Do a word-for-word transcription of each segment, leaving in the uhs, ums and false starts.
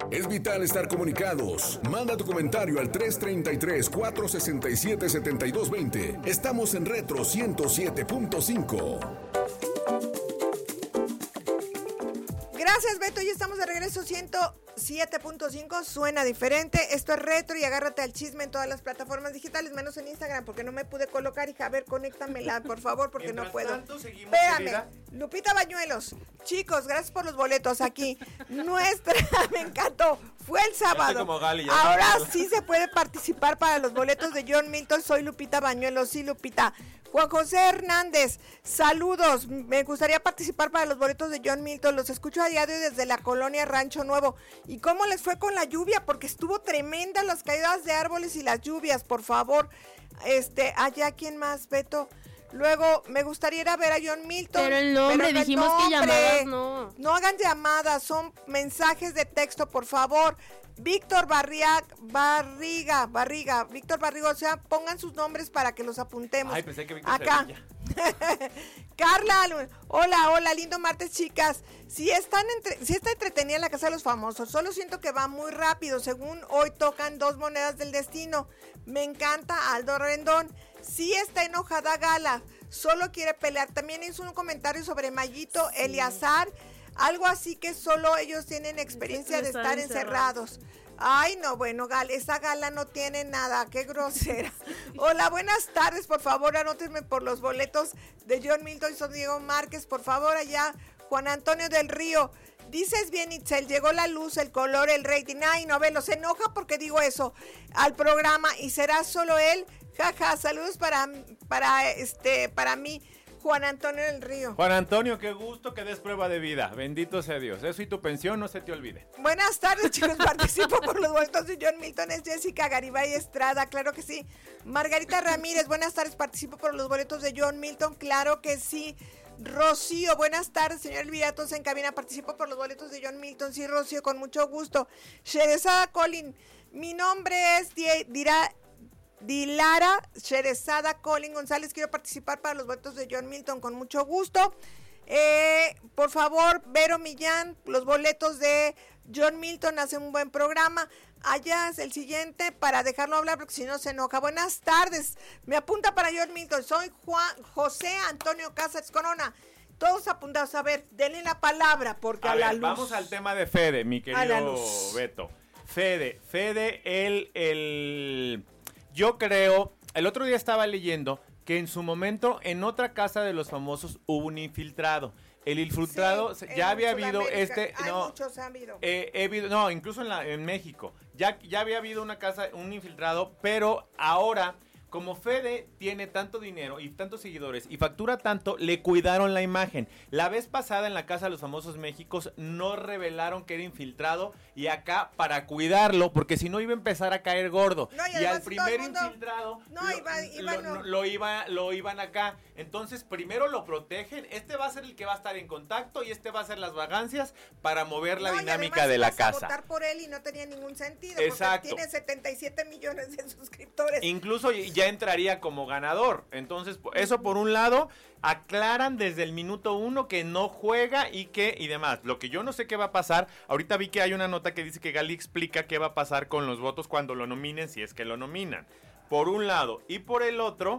Es vital estar comunicados. Manda tu comentario al tres treinta y tres, cuatrocientos sesenta y siete, setenta y dos veinte. Estamos en Retro ciento siete punto cinco. Gracias, Beto. Ya estamos de regreso. ciento siete punto cinco. Suena diferente. Esto es Retro y agárrate al chisme en todas las plataformas digitales, menos en Instagram, porque no me pude colocar. Hija, a ver, conéctamela, por favor, porque no puedo. Tanto, seguimos, Espérame. querida. Lupita Bañuelos. Chicos, gracias por los boletos aquí. Nuestra, me encantó. Fue el sábado. como Gali, ya Ahora estoy- sí se puede participar para los boletos de John Milton. Soy Lupita Bañuelos. Sí, Lupita. Juan José Hernández, saludos. Me gustaría participar para los boletos de John Milton. Los escucho a diario desde la colonia Rancho Nuevo. ¿Y cómo les fue con la lluvia? Porque estuvo tremenda las caídas de árboles y las lluvias, por favor. Este, allá, ¿quién más, Beto? Luego, me gustaría ir a ver a John Milton. Pero el nombre, pero no el dijimos que nombre. llamadas no. No hagan llamadas, son mensajes de texto, por favor. Víctor Barriga, Barriga, Barriga, Víctor Barriga, o sea, pongan sus nombres para que los apuntemos. Ay, pensé que Víctor Acá. Sevilla. Carla, hola, hola, lindo martes, chicas. Si están entre, si está entretenida la Casa de los Famosos, solo siento que va muy rápido. Según hoy tocan dos monedas del destino. Me encanta Aldo Rendón. Sí está enojada Gala, solo quiere pelear. También hizo un comentario sobre Mayito, sí. Eleazar, algo así que solo ellos tienen experiencia de estar encerrados. Ay, no, bueno, Gal, esa Gala no tiene nada, qué grosera. Hola, buenas tardes, por favor, anótenme por los boletos de John Milton y Son Diego Márquez, por favor, allá, Juan Antonio del Río. Dices bien, Itzel, llegó la luz, el color, el rating. Ay, no, velo, se enoja porque digo eso al programa y será solo él. Jaja, ja, saludos para, para, este, para mí. Juan Antonio del Río. Juan Antonio, qué gusto que des prueba de vida. Bendito sea Dios. Eso y tu pensión no se te olvide. Buenas tardes, chicos. Participo por los boletos de John Milton. Es Jessica Garibay Estrada. Claro que sí. Margarita Ramírez. Buenas tardes. Participo por los boletos de John Milton. Claro que sí. Rocío. Buenas tardes, señor Elviratos en cabina. Participo por los boletos de John Milton. Sí, Rocío, con mucho gusto. Sherezada Colin. Mi nombre es Dirá. Dilara Sherezada Colin González, quiero participar para los boletos de John Milton con mucho gusto. Eh, por favor, Vero Millán, los boletos de John Milton, hace un buen programa. Allá es el siguiente para dejarlo hablar porque si no se enoja. Buenas tardes, me apunta para John Milton, soy Juan José Antonio Casas Corona. Todos apuntados, a ver, denle la palabra porque a, a la ver, luz. Vamos al tema de Fede, mi querido Beto. Fede, Fede, el, el... Yo creo, el otro día estaba leyendo que en su momento en otra casa de los famosos hubo un infiltrado. El infiltrado sí, ya había habido este, hay no, muchos ha habido. Eh, he habido, no, incluso en la en México ya ya había habido una casa, un infiltrado, pero ahora como Fede tiene tanto dinero y tantos seguidores y factura tanto, le cuidaron la imagen. La vez pasada en la Casa de los Famosos Méxicos no revelaron que era infiltrado y acá para cuidarlo, porque si no iba a empezar a caer gordo. No, y y al primer mundo, infiltrado no, lo, iba, iba, lo, no. lo, iba, lo iban acá. Entonces primero lo protegen, este va a ser el que va a estar en contacto y este va a hacer las vagancias para mover la no, dinámica de la casa. A votar por él y no tenía ningún sentido. Exacto. Porque tiene setenta y siete millones de suscriptores. Incluso ya entraría como ganador. Entonces, eso por un lado, aclaran desde el minuto uno que no juega y que y demás. Lo que yo no sé qué va a pasar, ahorita vi que hay una nota que dice que Gali explica qué va a pasar con los votos cuando lo nominen, si es que lo nominan. Por un lado. Y por el otro,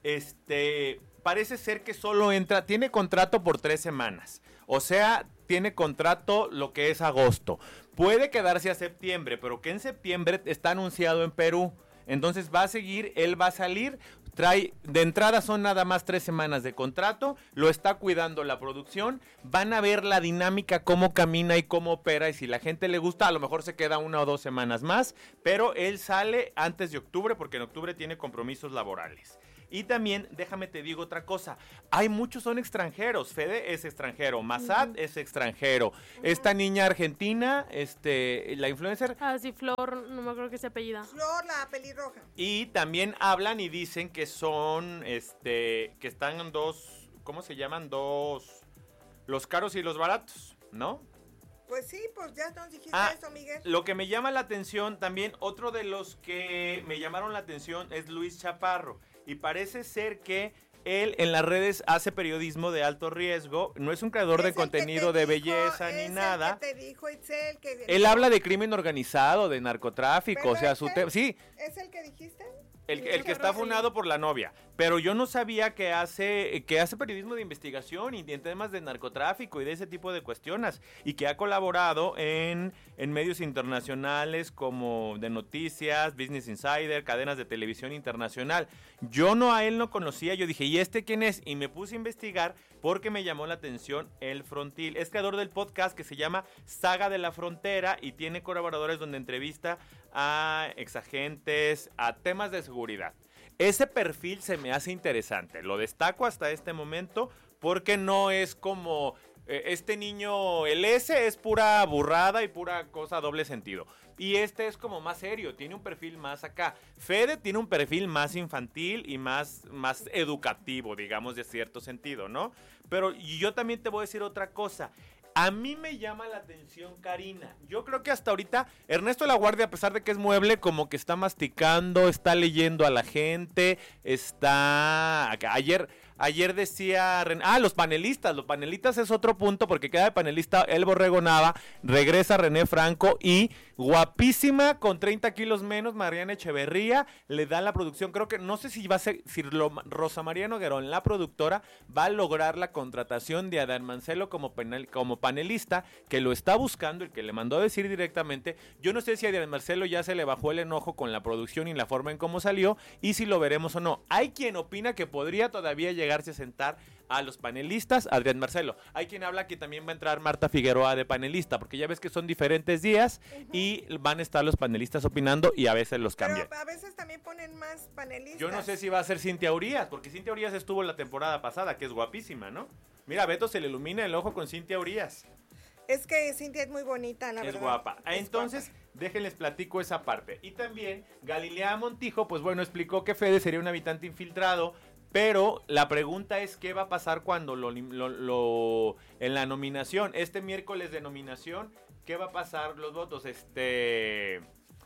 este, parece ser que solo entra, tiene contrato por tres semanas. O sea, tiene contrato lo que es agosto. Puede quedarse a septiembre, pero que en septiembre está anunciado en Perú. Entonces va a seguir, él va a salir, trae, de entrada son nada más tres semanas de contrato, lo está cuidando la producción, van a ver la dinámica, cómo camina y cómo opera, y si la gente le gusta, a lo mejor se queda una o dos semanas más, pero él sale antes de octubre, porque en octubre tiene compromisos laborales. Y también, déjame te digo otra cosa, hay muchos son extranjeros, Fede es extranjero, Massad uh-huh. es extranjero, uh-huh. esta niña argentina, este, la influencer. Ah, sí, Flor, no me acuerdo que se apellida. Flor, la pelirroja. Y también hablan y dicen que son, este, que están dos, ¿cómo se llaman? Dos, los caros y los baratos, ¿no? Pues sí, pues ya nos dijiste ah, eso, Miguel. Lo que me llama la atención también, otro de los que me llamaron la atención es Luis Chaparro. Y parece ser que él en las redes hace periodismo de alto riesgo, no es un creador de contenido de belleza ni nada. El que te dijo, Itzel, que él habla de crimen organizado, de narcotráfico, o sea, su tema, sí. ¿Es el que dijiste? El, el que está funado por la novia, pero yo no sabía que hace que hace periodismo de investigación y en temas de narcotráfico y de ese tipo de cuestiones y que ha colaborado en, en medios internacionales como de noticias, Business Insider, cadenas de televisión internacional. Yo no a él no conocía, yo dije, ¿y este quién es? Y me puse a investigar porque me llamó la atención el Frontil. Es creador del podcast que se llama Saga de la Frontera y tiene colaboradores donde entrevista a exagentes, a temas de seguridad. Ese perfil se me hace interesante, lo destaco hasta este momento porque no es como eh, este niño, el S es pura burrada y pura cosa doble sentido. Y este es como más serio, tiene un perfil más acá. Fede tiene un perfil más infantil y más, más educativo, digamos, de cierto sentido, ¿no? Pero yo también te voy a decir otra cosa. A mí me llama la atención Karina. Yo creo que hasta ahorita Ernesto Laguardia, a pesar de que es mueble, como que está masticando, está leyendo a la gente, está... Ayer... Ayer decía, ah, los panelistas, los panelistas es otro punto porque queda de panelista El Borrego Nava, regresa René Franco y guapísima con treinta kilos menos Mariana Echeverría, le dan la producción, creo que, no sé si va a ser, si lo, Rosa María Noguerón, la productora, va a lograr la contratación de Adán Marcelo como, penal, como panelista, que lo está buscando y que le mandó a decir directamente. Yo no sé si a Adán Marcelo ya se le bajó el enojo con la producción y la forma en cómo salió y si lo veremos o no. Hay quien opina que podría todavía llegar llegarse a sentar a los panelistas, Adrián Marcelo. Hay quien habla que también va a entrar Marta Figueroa de panelista, porque ya ves que son diferentes días uh-huh. y van a estar los panelistas opinando y a veces los cambian. Pero a veces también ponen más panelistas. Yo no sé si va a ser Cintia Urías, porque Cintia Urías estuvo la temporada pasada, que es guapísima, ¿no? Mira, a Beto se le ilumina el ojo con Cintia Urías. Es que Cintia es muy bonita, la es verdad. Guapa. Es Entonces, guapa. Déjenles platico esa parte. Y también Galilea Montijo, pues bueno, explicó que Fede sería un habitante infiltrado. Pero la pregunta es qué va a pasar cuando lo, lo, lo en la nominación, este miércoles de nominación, ¿qué va a pasar los votos? Este...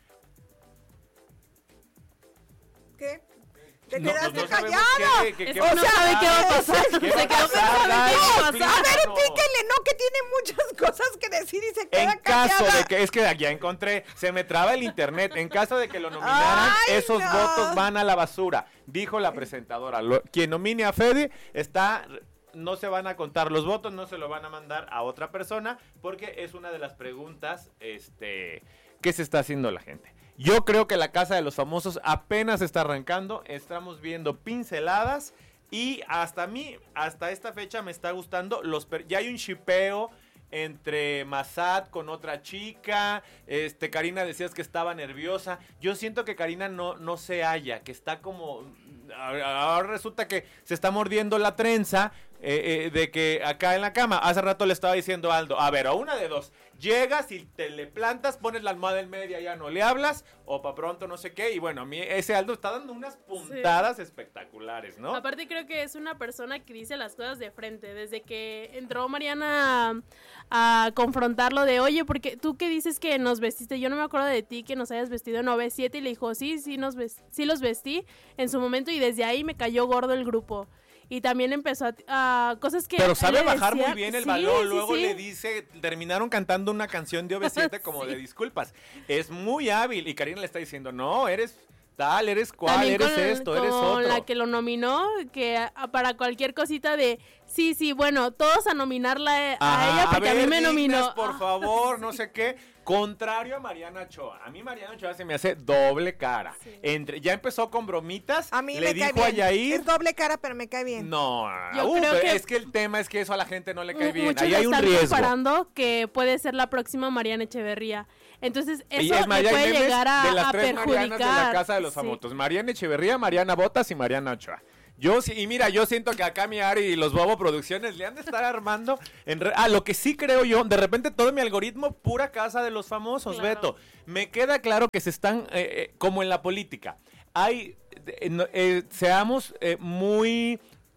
¿Qué? Te no, quedaste no callado. Qué, qué, es qué que no sabe qué va a pasar. ¿Qué Se va a quedó pasar? pensando Dale, qué iba a pasar. explícanos. A ver, píquenle, no, que tiene muchas cosas que decir y se queda En callada. caso de que, es que ya encontré, se me traba el internet, en caso de que lo nominaran, Ay, esos no. votos van a la basura, dijo la presentadora. Lo, quien nomine a Fede está... No se van a contar los votos, no se lo van a mandar a otra persona, porque es una de las preguntas este, que se está haciendo la gente. Yo creo que la Casa de los Famosos apenas está arrancando, estamos viendo pinceladas y hasta a mí, hasta esta fecha me está gustando, los ya hay un shipeo entre Massad con otra chica, este Karina decías que estaba nerviosa, yo siento que Karina no, no se halla, que está como, ahora resulta que se está mordiendo la trenza, eh, eh, de que acá en la cama, hace rato le estaba diciendo a Aldo, a ver, a una de dos, llegas y te le plantas, pones la almohada en media, ya no le hablas, o pa' pronto no sé qué, y bueno, a mí ese Aldo está dando unas puntadas sí. espectaculares, ¿no? Aparte creo que es una persona que dice las cosas de frente, desde que entró Mariana a, a confrontarlo de, oye, porque tú que dices que nos vestiste, yo no me acuerdo de ti que nos hayas vestido en O V siete, y le dijo, sí, sí, nos vest- sí los vestí en su momento, y desde ahí me cayó gordo el grupo. Y también empezó a, a cosas que... Pero sabe bajar decía, muy bien el sí, balón, sí, luego sí. le dice, terminaron cantando una canción de O V siete como sí. de disculpas. Es muy hábil y Karina le está diciendo, no, eres tal, eres cual, también eres con, esto, eres con otro. La que lo nominó, que a, para cualquier cosita de, sí, sí, bueno, todos a nominarla a, Ajá, a ella porque a, a, ver, mí me dignas, nominó. por ah, favor, sí. no sé qué. Contrario a Mariana Ochoa. A mí Mariana Ochoa se me hace doble cara. Sí. Entre, ya empezó con bromitas. A mí le me dijo cae a bien. Yair. Es doble cara, pero me cae bien. No, Yo uh, creo pero que- es que el tema es que eso a la gente no le cae bien. Muchos Ahí le hay un están riesgo. comparando que puede ser la próxima Mariana Echeverría. Entonces, Y eso es más, le ya hay puede memes llegar a, de las a tres Marianas perjudicar. de la Casa de los Sí. Famosos. Mariana Echeverría, Mariana Botas y Mariana Ochoa. Yo sí, y mira, yo siento que acá mi Ari y los Bobo Producciones le han de estar armando en re- ah, lo que sí creo yo, de repente todo mi algoritmo, pura Casa de los Famosos, Claro. Beto. Me queda claro que se están, eh, eh, como en la política, hay, eh, no, eh, seamos eh, muy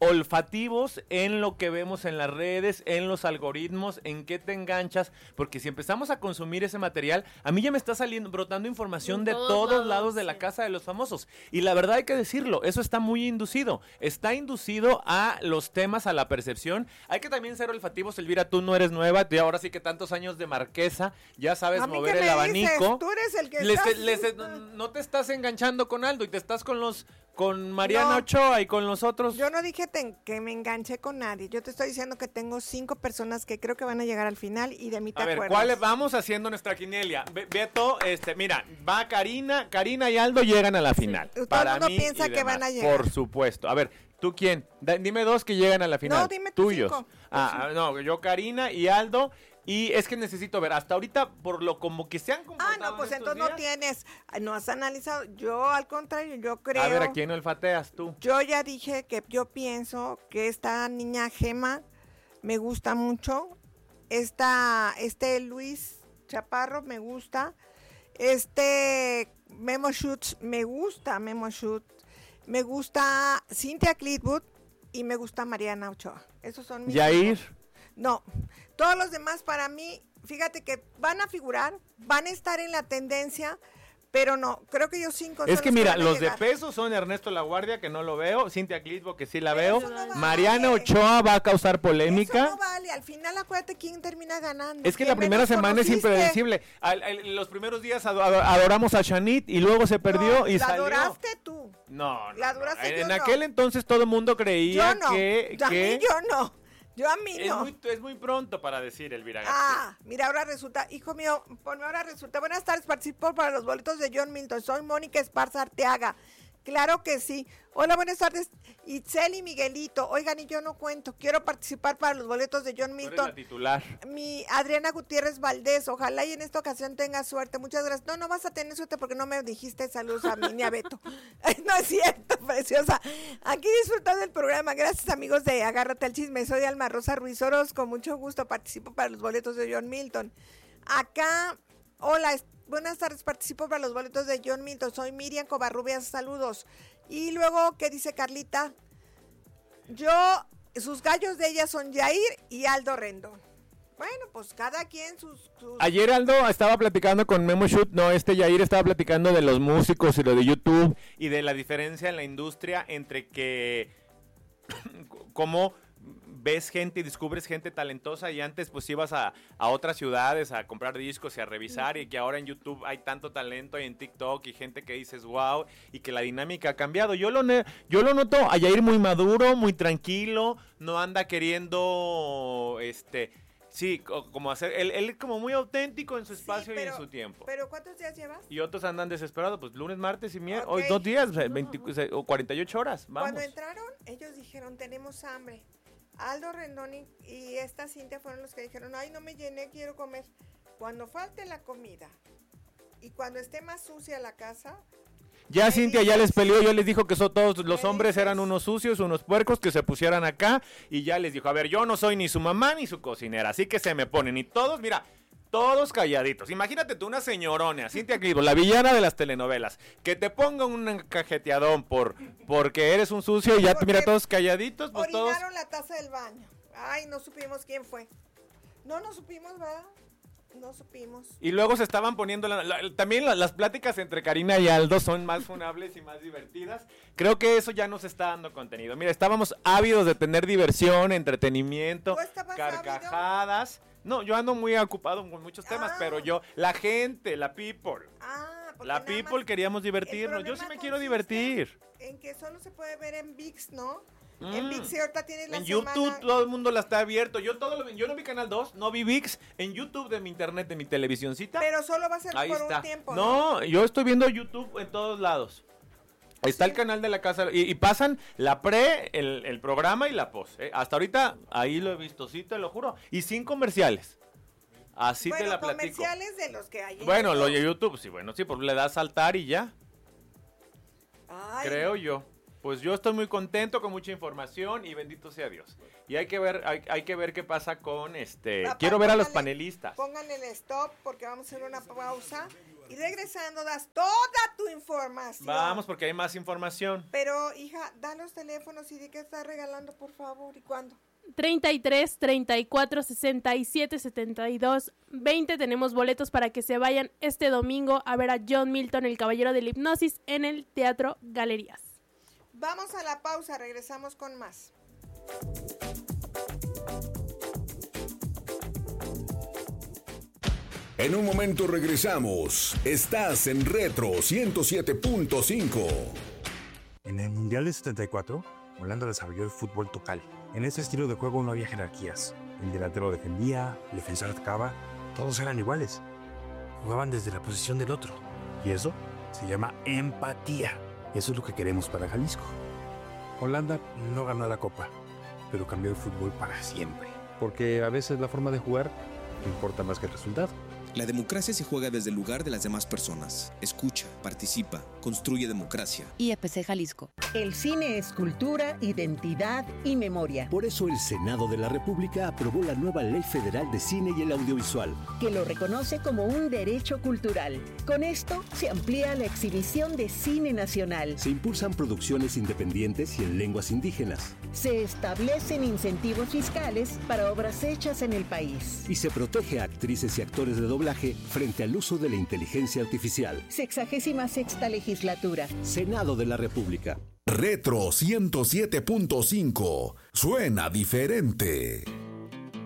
olfativos en lo que vemos en las redes, en los algoritmos, en qué te enganchas, porque si empezamos a consumir ese material, a mí ya me está saliendo, brotando información En de todos todos lados, lados, de la sí. casa de los famosos. Y la verdad hay que decirlo, eso está muy inducido. Está inducido a los temas, a la percepción. Hay que también ser olfativos, Elvira, tú no eres nueva, tú ahora sí que tantos años de marquesa, ya sabes ¿A mí mover qué el me abanico. dices? Tú eres el que Les- estás- les- no te estás enganchando con Aldo y te estás con los con Mariana No. Ochoa y con los otros. Yo no dije te- que me enganché con nadie. Yo te estoy diciendo que tengo cinco personas que creo que van a llegar al final y de mí te A ver, acuerdas. ¿cuáles vamos haciendo nuestra quinelia? Be- Beto, este, mira, va Karina, Karina y Aldo llegan a la final. Todo el Para mundo mí piensa y que demás, van a llegar. Por supuesto. A ver, ¿tú quién? Da- dime dos que llegan a la final. No, dime tus tuyos. cinco. Ah, no, yo Karina y Aldo. Y es que necesito ver, hasta ahorita, por lo como que se han Ah, comportado no, pues en estos entonces no días. tienes, no has analizado. Yo, al contrario, yo creo. A ver, ¿a quién olfateas tú? Yo ya dije que yo pienso que esta niña Gema me gusta mucho. Esta, este Luis Chaparro me gusta. Este Memo Schutz me gusta, Memo Schutz. Me gusta Cynthia Clitwood y me gusta Mariana Ochoa. Esos son mis Yair. cinco. No, todos los demás para mí, fíjate que van a figurar, van a estar en la tendencia, pero no, creo que ellos cinco Es son que los mira, van a los de llegar. peso son Ernesto La Guardia, que no lo veo, Cintia Clitbo, que sí la Pero veo, eso no vale. Mariana Ochoa va a causar Eso polémica. no vale, al final acuérdate quién termina ganando. Es que quién la primera menos semana es conociste. impredecible. Al- al- los primeros días ado- ado- adoramos a Shanit y luego se perdió No, y la salió. adoraste tú. No, no, La no. adoraste, En, yo en no. aquel entonces todo el mundo creía Yo no, que, a que mí yo no, yo a mí es, no. muy, es muy pronto para decir Elvira García. Ah, mira, ahora resulta, hijo mío, ponme ahora resulta. Buenas tardes, participo para los boletos de John Milton. Soy Mónica Esparza Arteaga. Claro que sí. Hola, buenas tardes, Itzel y Miguelito. Oigan, y yo no cuento. Quiero participar para los boletos de John Tú eres Milton. la titular. Mi Adriana Gutiérrez Valdés, ojalá y en esta ocasión tenga suerte. Muchas gracias. No, no vas a tener suerte porque no me dijiste saludos a mí ni a Beto. No es cierto, preciosa. Aquí disfrutando del programa. Gracias, amigos de Agárrate al Chisme. Soy Alma Rosa Ruiz Oros. Con mucho gusto participo para los boletos de John Milton. Acá, hola, es- buenas tardes. Participo para los boletos de John Milton. Soy Miriam Covarrubias. Saludos. Y luego, ¿qué dice Carlita? Yo, sus gallos de ella son Yair y Aldo Rendón. Bueno, pues cada quien sus... sus- Ayer Aldo estaba platicando con Memo Shoot, no, este Yair estaba platicando de los músicos y lo de YouTube y de la diferencia en la industria entre que como ves gente y descubres gente talentosa y antes pues ibas a, a otras ciudades a comprar discos y a revisar y que ahora en YouTube hay tanto talento y en TikTok y gente que dices wow y que la dinámica ha cambiado. Yo lo, ne- yo lo noto a Yair muy maduro, muy tranquilo, no anda queriendo este... Sí, co- como hacer, él, él es como muy auténtico en su Sí, espacio y en pero- su tiempo. ¿Pero cuántos días llevas? Y otros andan desesperados, pues lunes, martes y miércoles, Ok. hoy dos días, o sea, veinte o cuarenta y ocho horas, vamos. Cuando entraron, ellos dijeron, tenemos hambre. Aldo Rendón y, y esta Cintia fueron los que dijeron, ay, no me llené, quiero comer. Cuando falte la comida y cuando esté más sucia la casa, Ya ¿qué Cintia ya dices? les peleó, ya les dijo que son todos los ¿Qué hombres dices? eran unos sucios, unos puercos que se pusieran acá y ya les dijo, a ver, yo no soy ni su mamá ni su cocinera, así que se me ponen y todos, mira, todos calladitos. Imagínate tú una señorona, Cintia Clitbo, la villana de las telenovelas, que te ponga un cajeteadón por porque eres un sucio y ya te mira Porque todos calladitos, pues todos. orinaron la taza del baño. Ay, no supimos quién fue. No, no supimos, ¿verdad? No supimos. Y luego se estaban poniendo, la- la- también la- las pláticas entre Karina y Aldo son más funables y más divertidas. Creo que eso ya nos está dando contenido. Mira, estábamos ávidos de tener diversión, entretenimiento, ¿Tú estabas carcajadas. No, yo ando muy ocupado con muchos temas, Ah. pero yo, la gente, la people, Ah, porque la nada people más queríamos el divertirnos. Yo sí problema me quiero consiste divertir. En que solo se puede ver en VIX, ¿no? En Mm. VIX y ahorita tienes la En YouTube semana- todo el mundo la está abierto. Yo todo lo, yo no vi Canal dos, no vi VIX. En YouTube de mi internet, de mi televisioncita. Pero solo va a ser Ahí por está. un tiempo, ¿no? No, yo estoy viendo YouTube en todos lados. Está el canal de la casa y, y pasan la pre, el, el programa y la post. ¿eh? Hasta ahorita ahí lo he visto, sí te lo juro. Y sin comerciales. Así bueno, te la platico. comerciales de los que hay en Bueno, lo YouTube. de YouTube, sí, bueno, sí, pues le das saltar y ya, Ay, creo yo. Pues yo estoy muy contento, con mucha información y bendito sea Dios. Y hay que ver, hay, hay que ver qué pasa con este. Papá, Quiero ver a los póngale- panelistas. Pónganle el stop porque vamos a hacer una pausa. Y regresando das toda tu información. Vamos, porque hay más información. Pero, hija, da los teléfonos y di que estás regalando, por favor. ¿Y cuándo? treinta y tres, treinta y cuatro, sesenta y siete, setenta y dos, veinte. Tenemos boletos para que se vayan este domingo a ver a John Milton, el Caballero de la Hipnosis, en el Teatro Galerías. Vamos a la pausa, regresamos con más. En un momento regresamos. Estás en Retro ciento siete punto cinco. En el Mundial de setenta y cuatro, Holanda desarrolló el fútbol total. En este estilo de juego no había jerarquías. El delantero defendía, el defensor atacaba, todos eran iguales. Jugaban desde la posición del otro. Y eso se llama empatía. Eso es lo que queremos para Jalisco. Holanda no ganó la Copa, pero cambió el fútbol para siempre. Porque a veces la forma de jugar importa más que el resultado. La democracia se juega desde el lugar de las demás personas. Escucha, participa, construye democracia. I E P C Jalisco. El cine es cultura, identidad y memoria. Por eso el Senado de la República aprobó la nueva Ley Federal de Cine y el Audiovisual, Que lo reconoce como un derecho cultural. Con esto se amplía la exhibición de cine nacional. se impulsan producciones independientes y en lenguas indígenas, Se establecen incentivos fiscales para obras hechas en el país. y se protege a actrices y actores de doblaje frente al uso de la inteligencia artificial. Sexagésima sexta legislatura. Senado de la República. Retro ciento siete punto cinco. Suena diferente.